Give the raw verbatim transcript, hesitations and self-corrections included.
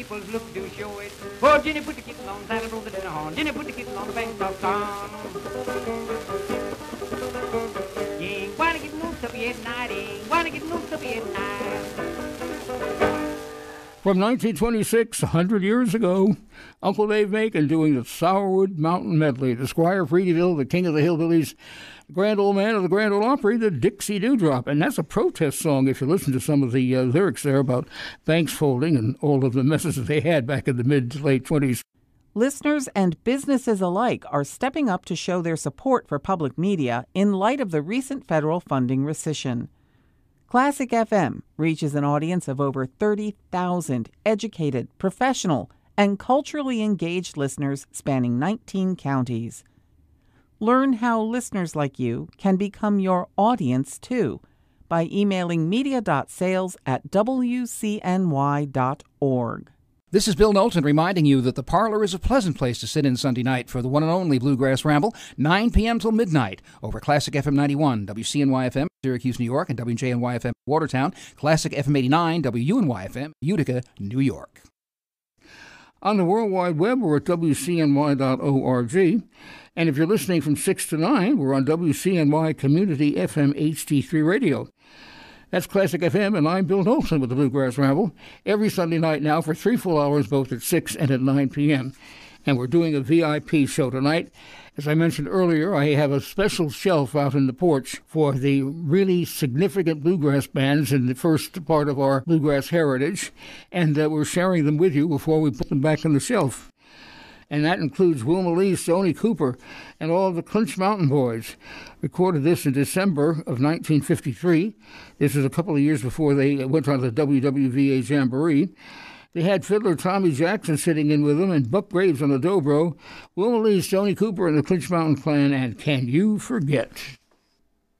People's look to show it. Oh, Jenny put the kitten on, saddle rode the dinner horn. Jenny put the kitten on the banks of town. You ain't wanna get moved up yet night, ain't wanna get moved up yet night. From nineteen twenty-six, a hundred years ago, Uncle Dave Macon doing the Sourwood Mountain Medley, the Squire of Reedyville, the King of the Hillbillies, the Grand Old Man of the Grand Ole Opry, the Dixie Dewdrop. And that's a protest song if you listen to some of the uh, lyrics there about banks folding and all of the messes that they had back in the mid to late twenties. Listeners and businesses alike are stepping up to show their support for public media in light of the recent federal funding rescission. Classic F M reaches an audience of over thirty thousand educated, professional, and culturally engaged listeners spanning nineteen counties. Learn how listeners like you can become your audience, too, by emailing media.sales at w c n y dot org. This is Bill Knowlton reminding you that the Parlor is a pleasant place to sit in Sunday night for the one and only Bluegrass Ramble, nine p.m. till midnight, over Classic F M ninety-one, W C N Y F M, Syracuse, New York, and W J N Y F M, Watertown, Classic F M eighty-nine, W U N Y F M, Utica, New York. On the World Wide Web, we're at w c n y dot org. And if you're listening from six to nine, we're on W C N Y Community F M H D three Radio. That's Classic F M, and I'm Bill Knowlton with the Bluegrass Ramble, every Sunday night now for three full hours, both at six and at nine p.m. And we're doing a V I P show tonight. As I mentioned earlier, I have a special shelf out in the porch for the really significant bluegrass bands in the first part of our bluegrass heritage, and uh, we're sharing them with you before we put them back on the shelf. And that includes Wilma Lee, Stoney Cooper, and all of the Clinch Mountain Boys. Recorded this in December of nineteen fifty-three. This is a couple of years before they went on the W W V A Jamboree. They had fiddler Tommy Jackson sitting in with them and Buck Graves on the dobro, Wilma Lee, Stoney Cooper, and the Clinch Mountain Clan, and Can You Forget?